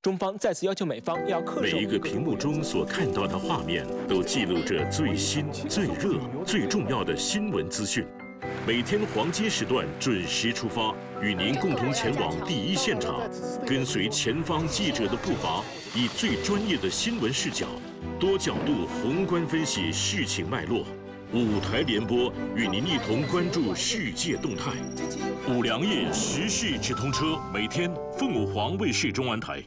中方再次要求美方要恪守每一个屏幕中所看到的画面，都记录着最新、最热、最重要的新闻资讯。每天黄金时段准时出发，与您共同前往第一现场，跟随前方记者的步伐，以最专业的新闻视角，多角度宏观分析事情脉络。5台联播与您一同关注世界动态。5粮液时事直通车，每天凤凰卫视中文台。